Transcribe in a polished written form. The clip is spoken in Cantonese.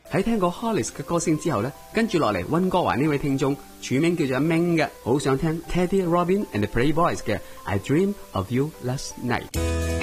喺聽過 Hollis 嘅歌聲之後呢，跟住落嚟溫哥華呢位聽眾署名叫做阿 Ming 嘅，好想聽 Teddy Robin and the Playboys 嘅 I Dream of You Last Night。